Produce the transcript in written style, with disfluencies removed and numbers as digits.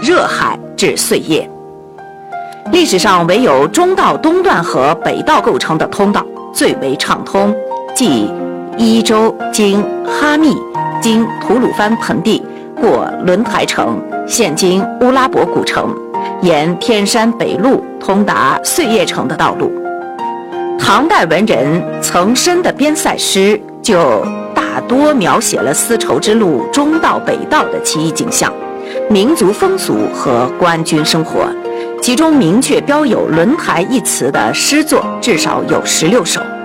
热海至碎叶。历史上唯有中道东段和北道构成的通道最为畅通，即伊州经哈密，经吐鲁番盆地，过轮台城，现今乌拉伯古城，沿天山北路通达碎叶城的道路。唐代文人岑参的边塞诗就大多描写了丝绸之路中道北道的奇异景象、民族风俗和官军生活，其中明确标有轮台一词的诗作至少有16首。